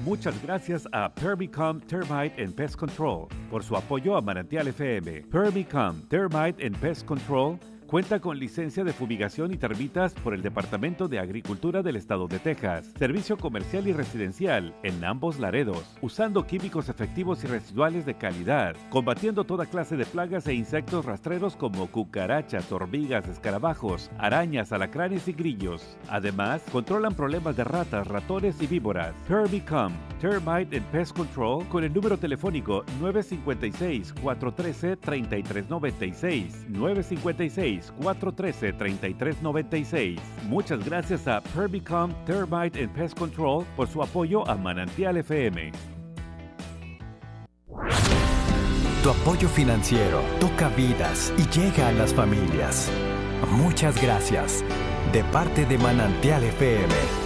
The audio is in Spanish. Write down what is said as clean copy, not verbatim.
Muchas gracias a Permicom Termite and Pest Control por su apoyo a Manantial FM. Permicom Termite and Pest Control cuenta con licencia de fumigación y termitas por el Departamento de Agricultura del Estado de Texas. Servicio comercial y residencial en ambos Laredos, usando químicos efectivos y residuales de calidad, combatiendo toda clase de plagas e insectos rastreros como cucarachas, hormigas, escarabajos, arañas, alacranes y grillos. Además, controlan problemas de ratas, ratones y víboras. Permicom Termite and Pest Control con el número telefónico 956-413-3396. 956-413-3396. Muchas gracias a Permicom Termite and Pest Control por su apoyo a Manantial FM. Tu apoyo financiero toca vidas y llega a las familias. Muchas gracias. De parte de Manantial FM.